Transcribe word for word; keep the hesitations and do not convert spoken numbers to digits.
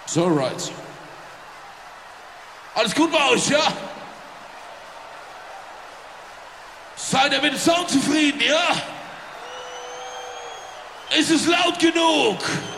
So, right. Alles gut bei euch, ja? Seid ihr mit dem Sound zufrieden, ja? Ist es laut genug?